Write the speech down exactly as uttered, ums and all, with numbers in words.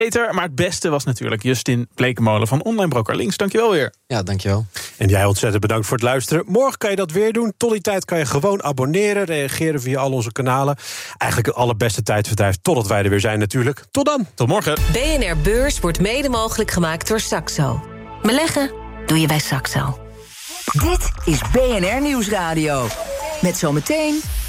Beter, maar het beste was natuurlijk Justin Blekemolen van Online Broker Links. Dankjewel weer. Ja, dankjewel. En jij ontzettend bedankt voor het luisteren. Morgen kan je dat weer doen. Tot die tijd kan je gewoon abonneren, reageren via al onze kanalen. Eigenlijk het allerbeste tijdverdrijf totdat wij er weer zijn natuurlijk. Tot dan. Tot morgen. B N R Beurs wordt mede mogelijk gemaakt door Saxo. Beleggen doe je bij Saxo. Dit is B N R Nieuwsradio. Met zometeen